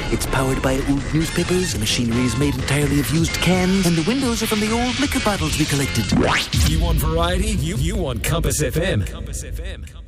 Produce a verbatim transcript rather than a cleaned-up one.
It's powered by old newspapers, the machinery is made entirely of used cans, and the windows are from the old liquor bottles we collected. You want variety? You, you want Compass F M. Compass F M.